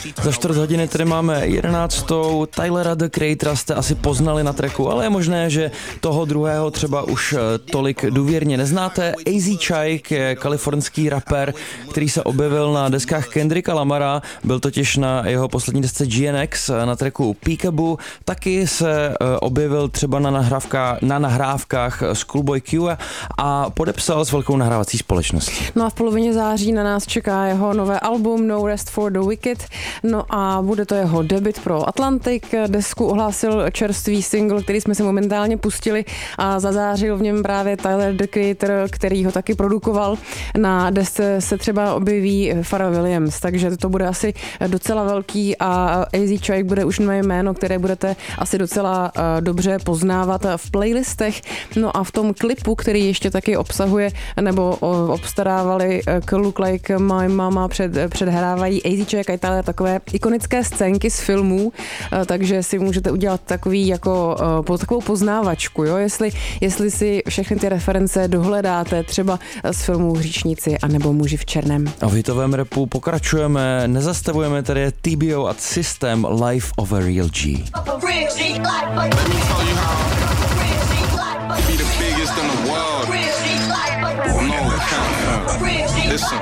Za 4 hodiny tady máme 11. Tylera the Creatora jste asi poznali na tracku, ale je možné, že toho druhého třeba už tolik důvěrně neznáte. AZ Chike je kalifornský rapper, který se objevil na deskách Kendricka Lamara, byl totiž na jeho poslední desce GNX na tracku Peekaboo, taky se objevil třeba na nahrávkách Schoolboy Q a podepsal s velkou nahrávací společností. No a v polovině září na nás čeká jeho nové album No Rest for the Wicked, no a bude to jeho debut pro Atlantic. Desku ohlásil čerstvý single, který jsme si momentálně pustili a zazářil v něm právě Tyler the Creator, který ho taky produkoval. Na desce se třeba objeví Pharrell Williams, takže to bude asi docela velký a AZ Chike bude už nové jméno, které budete asi docela dobře poznávat v playlistech. No a v tom klipu, který ještě taky obsahuje nebo obstarávali Look Like My Mama předhrávají AZ Chike a Tyler takové ikonické scénky z filmů, takže si můžete udělat takovou poznávačku, jo? Jestli si všechny ty reference dohledáte třeba z filmů Hříšníci anebo Muži v černém. A v hitovém rapu pokračujeme, nezastavujeme, tady je TBO a System Life of a Real G. Listen,